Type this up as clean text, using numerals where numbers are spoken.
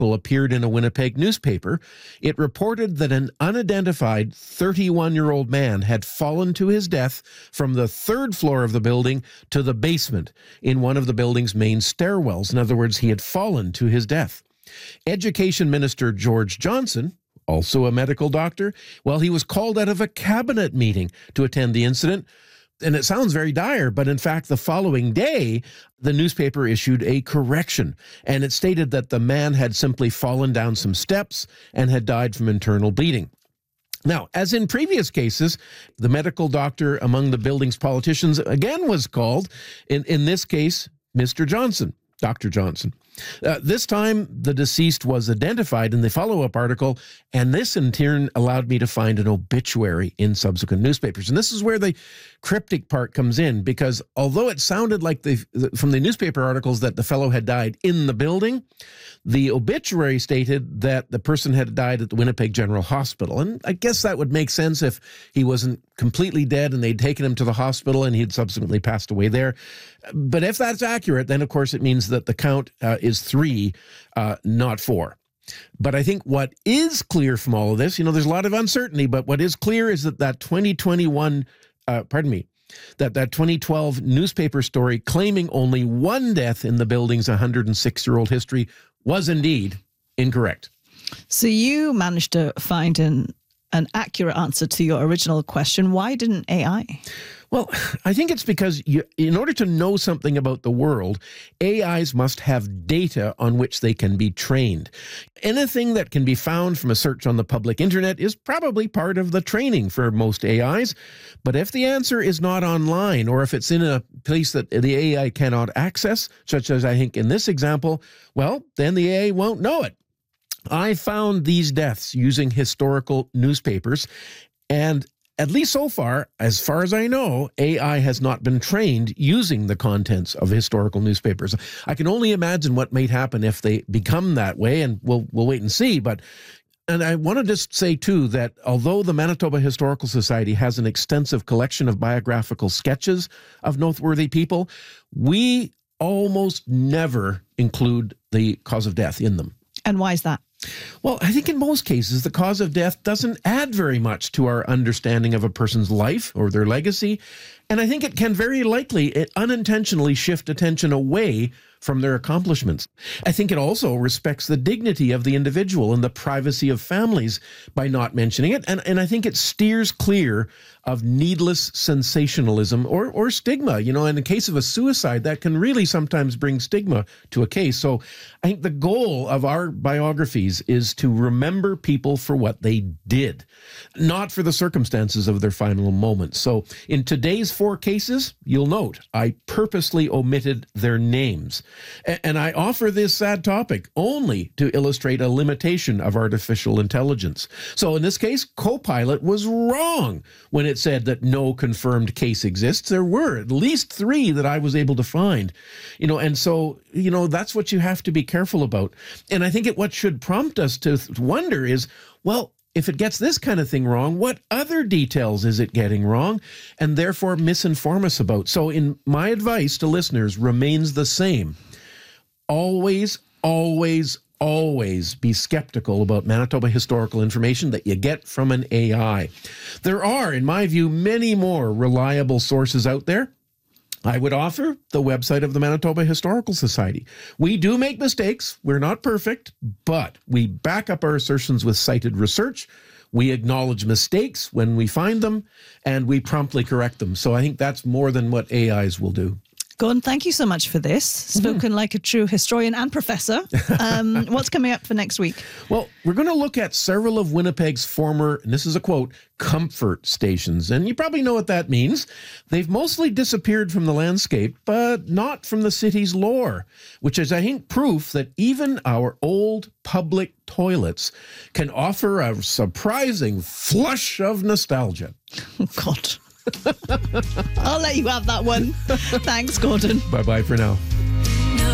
appeared in a Winnipeg newspaper. It reported that an unidentified 31-year-old man had fallen to his death from the third floor of the building to the basement in one of the building's main stairwells. In other words, he had fallen to his death. Education Minister George Johnson, also a medical doctor, well, he was called out of a cabinet meeting to attend the incident. And it sounds very dire, but in fact, the following day, the newspaper issued a correction, and it stated that the man had simply fallen down some steps and had died from internal bleeding. Now, as in previous cases, the medical doctor among the building's politicians again was called, in this case, Mr. Johnson, Dr. Johnson. This time, the deceased was identified in the follow-up article, and this in turn allowed me to find an obituary in subsequent newspapers. And this is where the cryptic part comes in, because although it sounded like from the newspaper articles that the fellow had died in the building, the obituary stated that the person had died at the Winnipeg General Hospital. And I guess that would make sense if he wasn't completely dead and they'd taken him to the hospital and he'd subsequently passed away there. But if that's accurate, then of course it means that the count is 3, not 4. But I think what is clear from all of this, there's a lot of uncertainty, but what is clear is that 2012 newspaper story claiming only one death in the building's 106-year-old history was indeed incorrect. So you managed to find an accurate answer to your original question. Why didn't AI? Well, I think it's because in order to know something about the world, AIs must have data on which they can be trained. Anything that can be found from a search on the public internet is probably part of the training for most AIs. But if the answer is not online, or if it's in a place that the AI cannot access, such as I think in this example, well, then the AI won't know it. I found these deaths using historical newspapers, and at least so far as I know, AI has not been trained using the contents of historical newspapers. I can only imagine what might happen if they become that way, and we'll wait and see. And I want to just say, too, that although the Manitoba Historical Society has an extensive collection of biographical sketches of noteworthy people, we almost never include the cause of death in them. And why is that? Well, I think in most cases, the cause of death doesn't add very much to our understanding of a person's life or their legacy. And I think it can very likely unintentionally shift attention away from their accomplishments. I think it also respects the dignity of the individual and the privacy of families by not mentioning it. And I think it steers clear of needless sensationalism or stigma. In the case of a suicide, that can really sometimes bring stigma to a case. So I think the goal of our biographies is to remember people for what they did, not for the circumstances of their final moments. So in today's 4 cases, you'll note I purposely omitted their names. And I offer this sad topic only to illustrate a limitation of artificial intelligence. So in this case, Copilot was wrong when it said that no confirmed case exists. There were at least 3 that I was able to find. And so, that's what you have to be careful about. And I think what should prompt us to wonder is, well, if it gets this kind of thing wrong, what other details is it getting wrong and therefore misinform us about? So in my advice to listeners remains the same. Always, always, always be skeptical about Manitoba historical information that you get from an AI. There are, in my view, many more reliable sources out there. I would offer the website of the Manitoba Historical Society. We do make mistakes. We're not perfect, but we back up our assertions with cited research. We acknowledge mistakes when we find them, and we promptly correct them. So I think that's more than what AIs will do. Gordon, thank you so much for this. Spoken like a true historian and professor. What's coming up for next week? Well, we're going to look at several of Winnipeg's former, and this is a quote, comfort stations. And you probably know what that means. They've mostly disappeared from the landscape, but not from the city's lore, which is, I think, proof that even our old public toilets can offer a surprising flush of nostalgia. Oh, God. I'll let you have that one. Thanks, Gordon. Bye-bye for now.